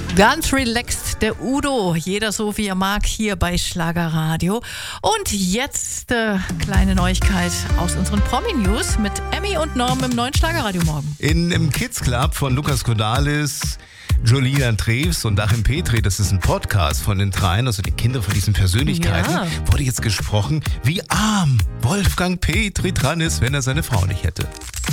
Ganz relaxed, der Udo, jeder so wie er mag, hier bei Schlagerradio. Und jetzt kleine Neuigkeit aus unseren Promi-News mit Emmy und Norm im neuen Schlagerradio morgen. Im Kids Club von Lukas Cordalis, Jolina Treves und Achim Petri, das ist ein Podcast von den dreien, also die Kinder von diesen Persönlichkeiten, wurde jetzt gesprochen, wie arm Wolfgang Petri dran ist, wenn er seine Frau nicht hätte.